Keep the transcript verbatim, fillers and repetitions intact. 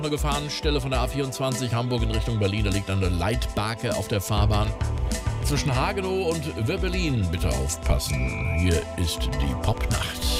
Eine Gefahrenstelle von der A vierundzwanzig Hamburg in Richtung Berlin. Da liegt eine Leitbarke auf der Fahrbahn. Zwischen Hagenow und Werbelin bitte aufpassen. Hier ist die Popnacht.